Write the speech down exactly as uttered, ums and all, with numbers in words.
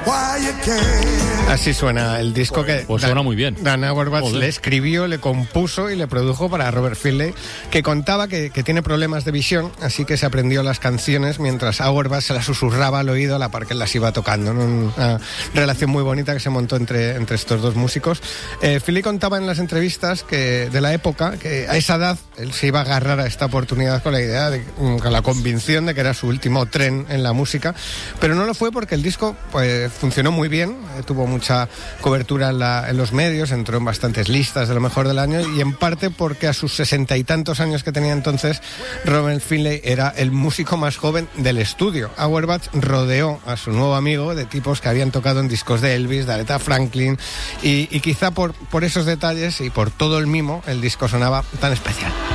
Así suena el disco que pues suena muy bien. Dan Auerbach Joder. le escribió, le compuso y le produjo para Robert Finlay, que contaba que, que tiene problemas de visión, así que se aprendió las canciones mientras Auerbach se las susurraba al oído a la par que las iba tocando, ¿no? Una relación muy bonita que se montó entre, entre estos dos músicos. Eh, Finlay contaba en las entrevistas que de la época que a esa edad él se iba a agarrar a esta oportunidad con la idea, de, con la convicción de que era su último tren en la música, pero no lo fue porque el disco pues funcionó muy bien, eh, tuvo mucha cobertura en, la, en los medios, entró en bastantes listas de lo mejor del año, y en parte porque a sus sesenta y tantos años que tenía entonces, Robert Finlay era el músico más joven del estudio. Auerbach rodeó a su nuevo amigo de tipos que habían tocado en discos de Elvis, de Aretha Franklin, y, y quizá por, por esos detalles y por todo el mimo, el disco sonaba tan especial.